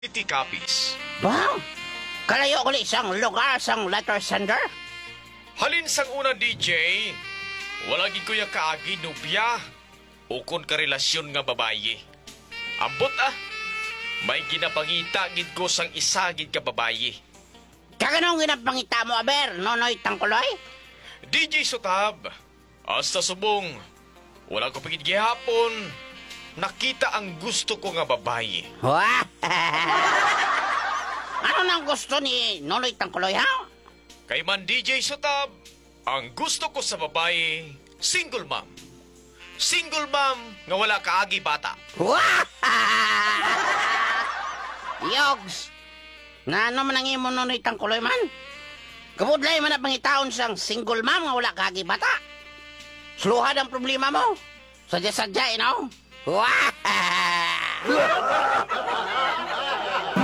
City copies. Wow! Kalayo ko isang lugar sang letter sender? Halin sang una DJ, wala gid ko yung kaagi nubya o kon karelasyon nga babaye. Ambot may ginapangita gid ko sang isa gid ka babaye. Kaganong ginapangita mo, aber, Nonoy Tangkuloy? DJ Sotab, hasta subong, wala ko pagid gihapon, nakita ang gusto ko nga babaye. Wah! Ano nang gusto ni Nonoy Tangkuloy, ha? Kay man DJ Sotab, ang gusto ko sa babae, single mom. Single mom nga wala kaagi bata. Wah! Yogs! Nga ano man ang imo Nonoy Tangkuloy man? Kabudlay man na pangitaon sang single mom nga wala kagi bata. Sluhad ang problema mo. Sadya-sadya, you know? Wah!